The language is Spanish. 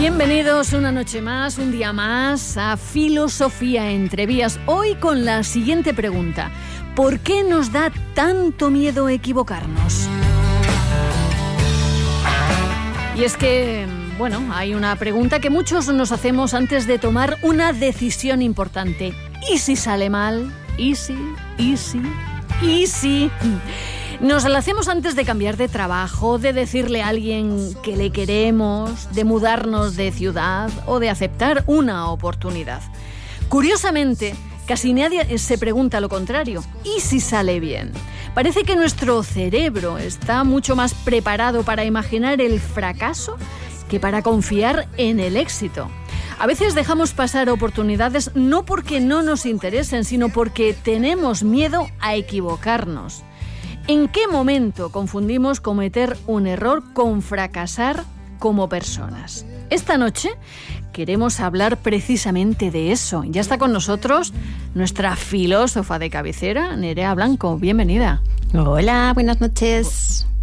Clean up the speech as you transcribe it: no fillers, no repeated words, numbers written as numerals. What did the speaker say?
Bienvenidos una noche más, un día más a Filosofía entre Vías. Hoy con la siguiente pregunta: ¿por qué nos da tanto miedo equivocarnos? Y es que, hay una pregunta que muchos nos hacemos antes de tomar una decisión importante. ¿Y si sale mal? ¿Y si? Nos la hacemos antes de cambiar de trabajo, de decirle a alguien que le queremos, de mudarnos de ciudad o de aceptar una oportunidad. Curiosamente, casi nadie se pregunta lo contrario. ¿Y si sale bien? Parece que nuestro cerebro está mucho más preparado para imaginar el fracaso que para confiar en el éxito. A veces dejamos pasar oportunidades no porque no nos interesen, sino porque tenemos miedo a equivocarnos. ¿En qué momento confundimos cometer un error con fracasar como personas? Esta noche queremos hablar precisamente de eso. Ya está con nosotros nuestra filósofa de cabecera, Nerea Blanco. Bienvenida. Hola, buenas noches.